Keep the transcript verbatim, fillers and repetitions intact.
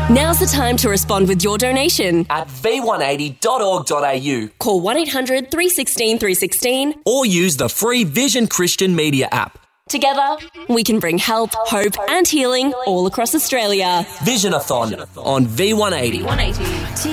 Now's the time to respond with your donation. At v one eighty dot org dot a u. Call one eight hundred three one six three one six or use the free Vision Christian Media app. Together, we can bring help, hope and healing all across Australia. Visionathon on V one eighty.